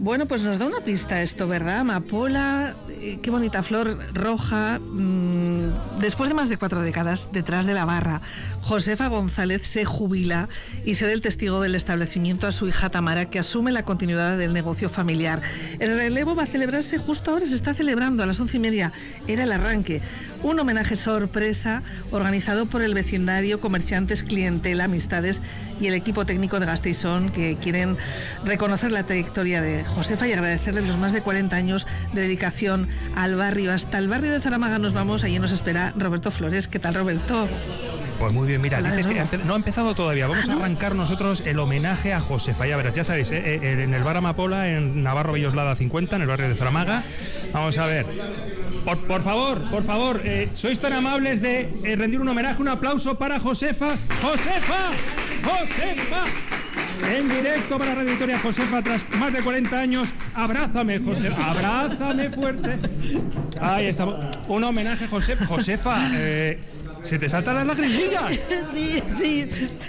Bueno, pues nos da una pista esto, ¿verdad? Amapola, qué bonita flor roja. Después de más de 4 décadas detrás de la barra, Josefa González se jubila y cede el testigo del establecimiento a su hija Tamara, que asume la continuidad del negocio familiar. El relevo va a celebrarse justo ahora, se está celebrando a las 11:30. Era el arranque. Un homenaje sorpresa organizado por el vecindario, comerciantes, clientela, amistades y el equipo técnico de Gasteiz-On, que quieren reconocer la trayectoria de Josefa y agradecerle los más de 40 años de dedicación al barrio. Hasta el barrio de Zaramaga nos vamos, allí nos espera Roberto Flores. ¿Qué tal, Roberto? Pues muy bien, mira, dices que no ha empezado todavía. Vamos a arrancar nosotros el homenaje a Josefa. Ya verás, ya sabéis, en el bar Amapola, en Navarro Belloslada 50, en el barrio de Zaramaga. Vamos a ver. Por favor, sois tan amables de rendir un homenaje, un aplauso para Josefa. ¡Josefa! En directo para Radio Victoria, Josefa, tras más de 40 años. Abrázame, Josefa, abrázame fuerte. Ahí estamos. Un homenaje, Josefa. Se te saltan las lagrimillas. Sí.